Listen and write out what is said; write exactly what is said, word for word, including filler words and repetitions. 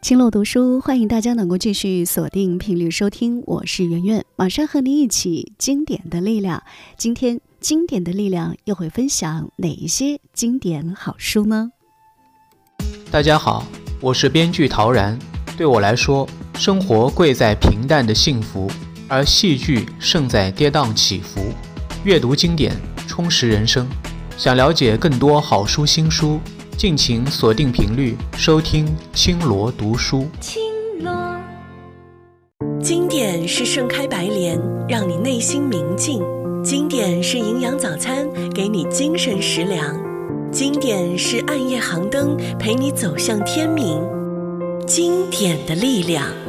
青楼读书，欢迎大家能够继续锁定频率收听，我是圆圆，马上和你一起经典的力量。今天经典的力量又会分享哪一些经典好书呢？ 大家好，我是编剧陶然。对我来说，生活贵在平淡的幸福，而戏剧胜在跌宕起伏。阅读经典，充实人生。想了解更多好书新书，敬请锁定频率收听青罗读书。 青罗，经典是盛开白莲，让你内心明净；经典是营养早餐，给你精神食粮；经典是暗夜航灯，陪你走向天明。经典的力量。